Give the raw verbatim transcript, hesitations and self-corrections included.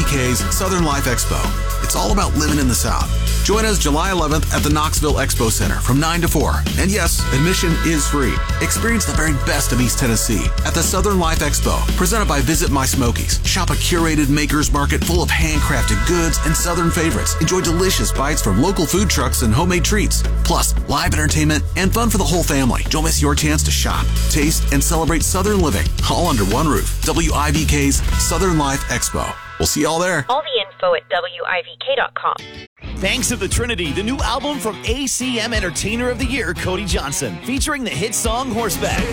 V K's Southern Life Expo. It's all about living in the South. Join us July eleventh at the Knoxville Expo Center from nine to four. And yes, admission is free. Experience the very best of East Tennessee at the Southern Life Expo, presented by Visit My Smokies. Shop a curated maker's market full of handcrafted goods and Southern favorites. Enjoy delicious bites from local food trucks and homemade treats. Plus, live entertainment and fun for the whole family. Don't miss your chance to shop, taste, and celebrate Southern living, all under one roof. W I V K's Southern Life Expo. We'll see y'all there. All the info at W I V K dot com. Banks of the Trinity, the new album from A C M Entertainer of the Year, Cody Johnson, featuring the hit song Horseback.